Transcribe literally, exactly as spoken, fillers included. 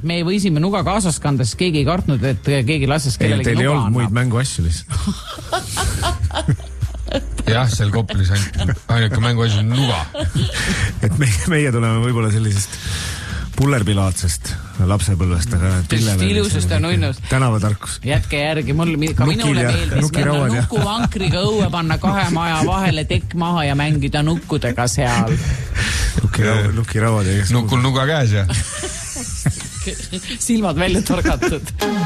me võisime nuga kaasas kanda, siis keegi ei kartnud, et keegi lases kellelegi teil nuga ei olnud annab. muid mänguasju lihtsalt. jah, seal Koplis ainuke mänguasju on nuga. et meie, meie tuleme võib-olla sellisest pullerpilaatsest lapsepõlvest, aga ilusust on unnust. Tänavatarkus. Jätke järgi, mul ka minule meeldis minna nukuvankriga õue panna kahe maja vahele tekk maha ja mängida nukkudega seal. Nukirauad. Nukul nuga käes ja silmad välja torgatud.